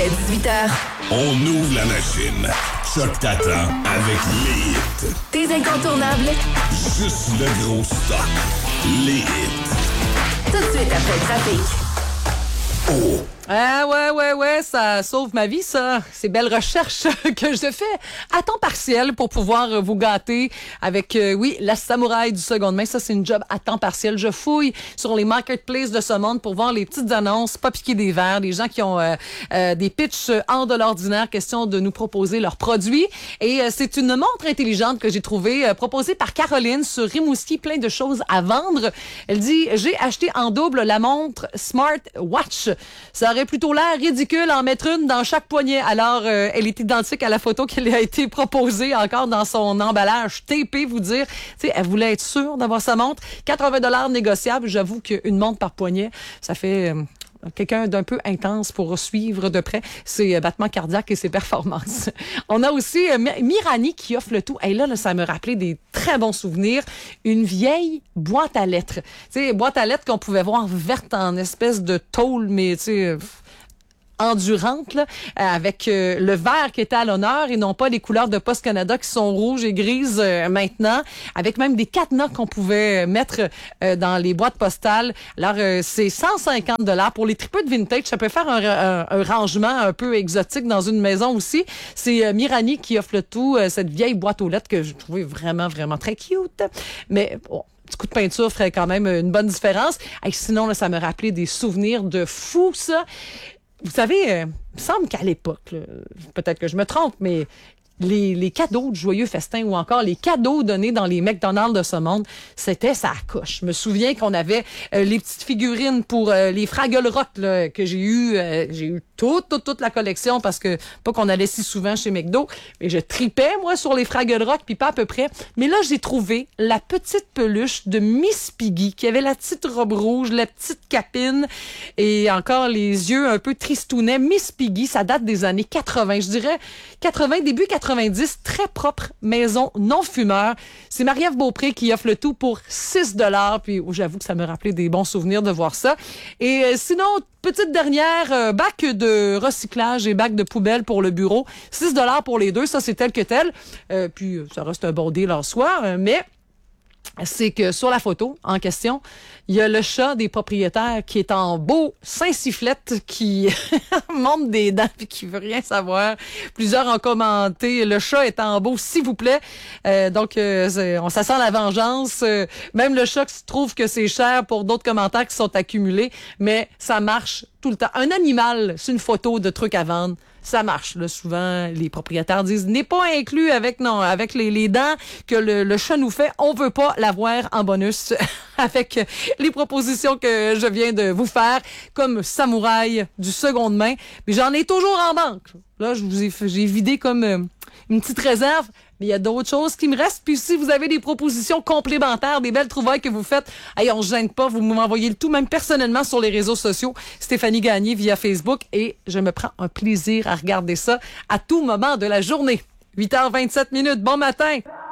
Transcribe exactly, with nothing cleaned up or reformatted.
dix-huit heures. On ouvre la machine. Choc t'attend avec les hits. Tes incontournables. Juste le gros stock. Les hits. Tout de suite après le trafic. Oh! Ah ouais, ouais, ouais, ça sauve ma vie, ça. Ces belles recherches que je fais à temps partiel pour pouvoir vous gâter avec, euh, oui, la samouraï du seconde main. Ça, c'est une job à temps partiel. Je fouille sur les marketplaces de ce monde pour voir les petites annonces, pas piquer des verres, des gens qui ont euh, euh, des pitchs hors de l'ordinaire, question de nous proposer leurs produits. Et euh, c'est une montre intelligente que j'ai trouvée, euh, proposée par Caroline sur Rimouski, plein de choses à vendre. Elle dit, j'ai acheté en double la montre Smart Watch. Ça aurait plutôt l'air ridicule en mettre une dans chaque poignet. Alors, euh, elle est identique à la photo qui a été proposée encore dans son emballage T P, vous dire. Tu sais, elle voulait être sûre d'avoir sa montre. quatre-vingts dollars négociables. J'avoue qu'une montre par poignet, ça fait... Euh, quelqu'un d'un peu intense pour suivre de près ses battements cardiaques et ses performances. On a aussi euh, Mirani qui offre le tout. Et là, là, ça me rappelait des très bons souvenirs. Une vieille boîte à lettres. Tu sais, boîte à lettres qu'on pouvait voir verte en espèce de tôle, mais tu sais... endurante, là, avec euh, le vert qui était à l'honneur et non pas les couleurs de Post Canada qui sont rouges et grises euh, maintenant, avec même des cadenas qu'on pouvait mettre euh, dans les boîtes postales. Alors, euh, c'est cent cinquante dollars pour les tripeux de vintage. Ça peut faire un, un, un rangement un peu exotique dans une maison aussi. C'est euh, Mirani qui offre le tout, euh, cette vieille boîte aux lettres que je trouvais vraiment, vraiment très cute. Mais bon, petit coup de peinture ferait quand même une bonne différence. Et sinon, là, ça me rappelait des souvenirs de fou, ça. Vous savez, euh, il me semble qu'à l'époque, là, peut-être que je me trompe, mais les, les cadeaux de joyeux festin ou encore les cadeaux donnés dans les McDonald's de ce monde, c'était ça coche. Je me souviens qu'on avait euh, les petites figurines pour euh, les Fraggle Rock là, que j'ai eu, euh, j'ai eu toute, toute, toute la collection parce que pas qu'on allait si souvent chez McDo, mais je tripais moi sur les Fraggle Rock puis pas à peu près. Mais là, j'ai trouvé la petite peluche de Miss Piggy qui avait la petite robe rouge, la petite capine et encore les yeux un peu tristounets. Miss Piggy, ça date des années quatre-vingts, je dirais quatre-vingts, début quatre-vingt-dix, très propre maison non fumeur. C'est Marie-Ève Beaupré qui offre le tout pour six dollars. Puis oh, j'avoue que ça me rappelait des bons souvenirs de voir ça. Et euh, sinon, petite dernière, euh, bac de recyclage et bac de poubelle pour le bureau. six dollars pour les deux, ça c'est tel que tel. Euh, puis ça reste un bon deal en soi, euh, mais... c'est que sur la photo en question, il y a le chat des propriétaires qui est en beau Saint-Sifflette qui monte des dents et qui veut rien savoir. Plusieurs ont commenté, le chat est en beau, s'il vous plaît. Euh, donc, euh, on ça sent la vengeance. Euh, même le chat trouve que c'est cher pour d'autres commentaires qui sont accumulés, mais ça marche tout le temps. Un animal, c'est une photo de trucs à vendre. Ça marche, là. Souvent, les propriétaires disent, n'est pas inclus avec, non, avec les, les dents que le, le chat nous fait. On veut pas l'avoir en bonus avec les propositions que je viens de vous faire comme samouraï du seconde main. Mais j'en ai toujours en banque. Là, je vous ai, j'ai vidé comme euh, une petite réserve. Mais il y a d'autres choses qui me restent. Puis si vous avez des propositions complémentaires, des belles trouvailles que vous faites, hey, on ne gêne pas, vous m'envoyez le tout, même personnellement sur les réseaux sociaux. Stéphanie Gagné via Facebook. Et je me prends un plaisir à regarder ça à tout moment de la journée. huit heures vingt-sept minutes. Bon matin!